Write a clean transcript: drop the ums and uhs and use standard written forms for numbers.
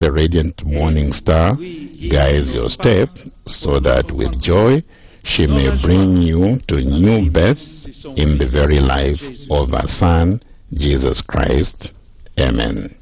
the radiant morning star guides your step, so that with joy she may bring you to new birth in the very life of her Son, Jesus Christ. Amen.